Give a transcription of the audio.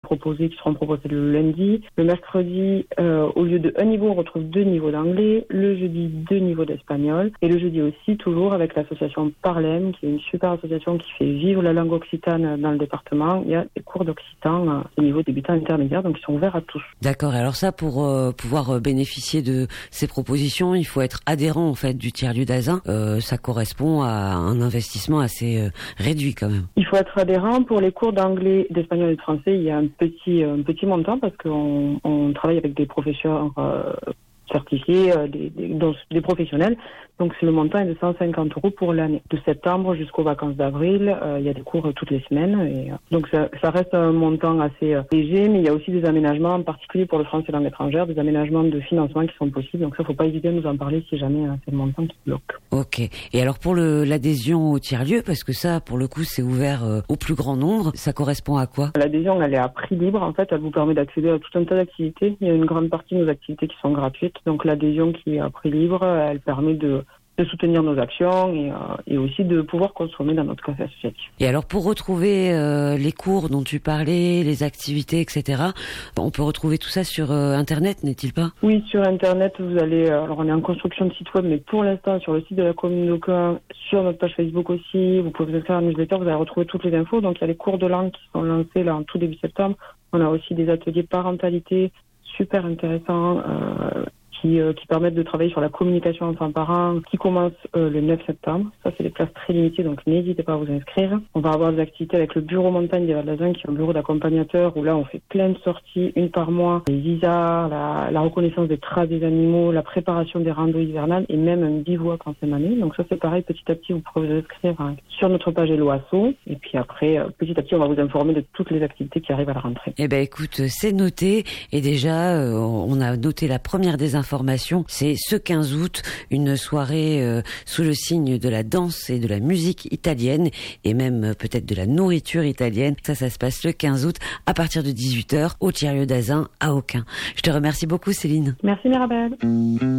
qui seront proposés le lundi. Le mercredi, au lieu de 1 niveau, on retrouve 2 niveaux d'anglais. Le jeudi, 2 niveaux d'espagnol. Et le jeudi aussi, toujours avec l'association Parlem, qui est une super association qui fait vivre la langue occitane dans le département. Il y a des cours d'occitan au niveau débutant intermédiaire, donc ils sont ouverts à tous. D'accord. Alors ça, pour pouvoir bénéficier de ces propositions, il faut être adhérent en fait du tiers-lieu d'Azun. Ça correspond à un investissement assez réduit quand même. Il faut être adhérent. Pour les cours d'anglais, d'espagnol et de français, il y a un petit montant parce qu'on travaille avec des professeurs certifiés, des professionnels. Donc le montant est de 150 € pour l'année. De septembre jusqu'aux vacances d'avril, il y a des cours toutes les semaines. Et, donc ça reste un montant assez léger, mais il y a aussi des aménagements, en particulier pour le français langue étrangère, des aménagements de financement qui sont possibles. Donc ça, faut pas hésiter à nous en parler si jamais c'est le montant qui bloque. Ok. Et alors pour l'adhésion au tiers-lieu, parce que ça, pour le coup, c'est ouvert au plus grand nombre, ça correspond à quoi? L'adhésion, elle est à prix libre. En fait, elle vous permet d'accéder à tout un tas d'activités. Il y a une grande partie de nos activités qui sont gratuites. Donc l'adhésion qui est à prix libre, elle permet de soutenir nos actions et aussi de pouvoir consommer dans notre café associatif. Et alors pour retrouver les cours dont tu parlais, les activités, etc., on peut retrouver tout ça sur Internet, n'est-il pas? Oui, sur Internet, vous allez... alors on est en construction de site web, mais pour l'instant sur le site de la commune d'Aucun, sur notre page Facebook aussi, vous pouvez vous inscrire à la newsletter, vous allez retrouver toutes les infos. Donc il y a les cours de langue qui sont lancés là en tout début septembre. On a aussi des ateliers parentalité super intéressants qui permettent de travailler sur la communication enfant-parent, qui commence le 9 septembre. Ça, c'est des places très limitées, donc n'hésitez pas à vous inscrire. On va avoir des activités avec le bureau montagne des Val-d'Azun, qui est un bureau d'accompagnateur, où là, on fait plein de sorties, une par mois, les visas, la reconnaissance des traces des animaux, la préparation des randonnées hivernales, et même un bivouac en fin d'année. Donc ça, c'est pareil, petit à petit, vous pourrez vous inscrire sur notre page Hello Asso. Et puis après, petit à petit, on va vous informer de toutes les activités qui arrivent à la rentrée. Eh ben, écoute, c'est noté. Et déjà, on a noté la première des informations. C'est ce 15 août, une soirée sous le signe de la danse et de la musique italienne et même peut-être de la nourriture italienne. Ça se passe le 15 août à partir de 18h au tiers-lieu d'Azun à Aucun. Je te remercie beaucoup, Céline. Merci, Mirabelle.